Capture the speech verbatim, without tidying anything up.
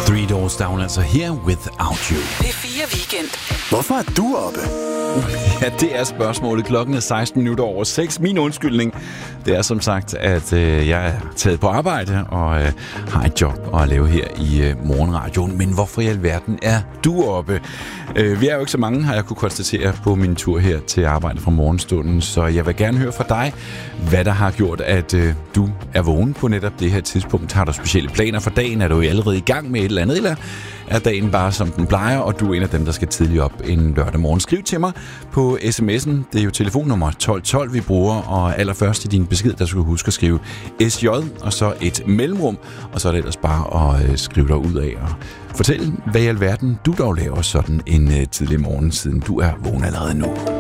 Three Doors Down, altså Here Without You. P fire Weekend. Hvorfor er du oppe? Ja, det er spørgsmålet. Klokken er seksten minutter over seks. Min undskyldning, det er som sagt, at øh, jeg er taget på arbejde og øh, har et job at lave her i øh, morgenradioen. Men hvorfor i alverden er du oppe? Øh, vi er jo ikke så mange, har jeg kunne konstatere på min tur her til arbejde fra morgenstunden. Så jeg vil gerne høre fra dig, hvad der har gjort, at øh, du er vågen på netop det her tidspunkt. Har du specielle planer for dagen? Er du allerede i gang med et eller andet? Eller er dagen bare som den plejer, og du er en af dem, der skal tidligt op en lørdag morgen? Skriv til mig på sms'en. Det er jo telefonnummer tolv tolv, vi bruger, og allerførst i din besked, der skal du huske at skrive S J, og så et mellemrum, og så er det ellers bare at øh, skrive dig ud af og fortælle, hvad i alverden du dog laver sådan en øh, tidlig morgen, siden du er vågen allerede nu.